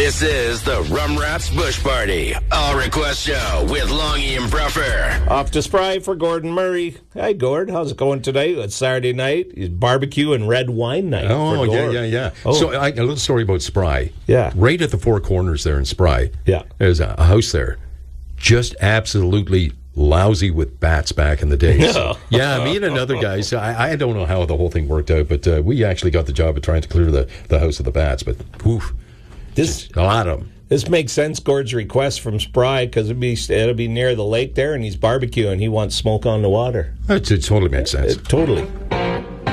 This is the Rum Rats Bush Party, all request show with Longy and Bruffer. Off to Spry for Gordon Murray. Hey, Gord, how's it going today? It's Saturday night. It's barbecue and red wine night. Oh, yeah. Oh. So, a little story about Spry. Yeah. Right at the Four Corners there in Spry. Yeah. There's a house there. Just absolutely lousy with bats back in the day. No. So, yeah, me and another guy. So I don't know how the whole thing worked out, but we actually got the job of trying to clear the house of the bats. But, oof, a lot of them. This makes sense, Gord's request from Spry, because it'll be near the lake there, and he's barbecuing. He wants smoke on the water. It totally makes sense. Totally.